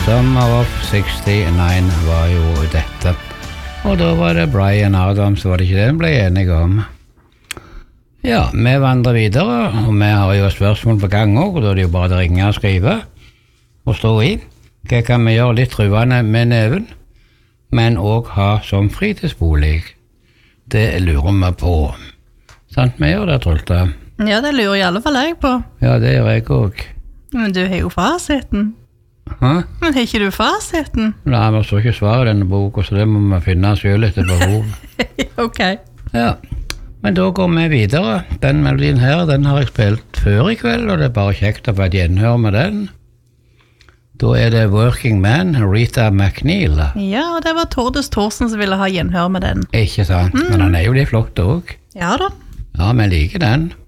Summer of 69 var jo dette. Og da var det Bryan Adams, var det ikke det de ble enige om? Ja, vi vandrer videre, og vi har jo spørsmål på gang også, og da er det jo bare å ringe og skrive og stå i. Hva kan vi gjøre litt truende med neven, men også ha som fritidsbolig? Det lurer vi på. Sant vi gjør det, Trulte? Ja, det lurer i alle fall jeg på. Ja, det gjør jeg også. Men du har jo fasiten. Hæ? Men har ikke du fasiten? Nei, vi står ikke svar i denne boka, så det må vi finne selv etter behov. Ok. Ja, men da går vi videre. Den melodien her, den har jeg spilt før i kveld, og det er bare kjekt å få et gjenhør med den. Da er det Working Man, Rita McNeil. Ja, og det var Tordes Thorsen som ville ha gjenhør med den. Ikke sant, men han er jo litt flott også. Ja da. Ja, vi liker den.